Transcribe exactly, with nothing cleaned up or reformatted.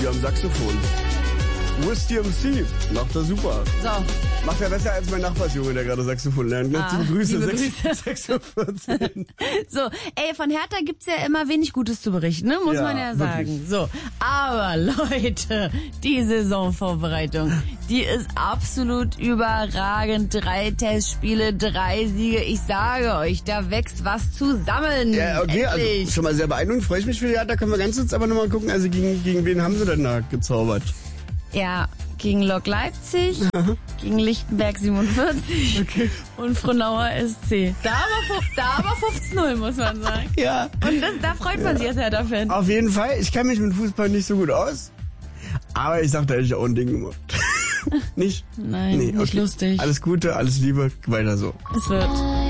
am Saxophon. West D M C, macht er super. So. Macht er besser als mein Nachbarsjunge, der gerade Saxophon lernt. Ah, Liebe Grüße, liebe sechs, Grüße. sechs Uhr vierzehn. So, ey, von Hertha gibt's ja immer wenig Gutes zu berichten, ne? Muss Ja, man ja wirklich. sagen. So, aber Leute, die Saisonvorbereitung, die ist absolut überragend. Drei Testspiele, drei Siege. Ich sage euch, da wächst was zusammen. Ja, okay, Endlich. also schon mal sehr beeindruckend. Freue ich mich für die Hertha. Können wir ganz kurz aber nochmal gucken, also gegen, gegen wen haben sie denn da gezaubert? Ja, gegen Lok Leipzig, gegen Lichtenberg siebenundvierzig Okay. und Frohnauer S C. Da aber, fünf- da aber fünfzehn null, muss man sagen. Ja. Und das, da freut man sich als Hertha-Fan. Auf jeden Fall. Ich kenne mich mit Fußball nicht so gut aus. Aber ich sag, da hätte ich auch ein Ding gemacht. Nicht? Nein, nicht lustig. Alles Gute, alles Liebe, weiter so. Es wird.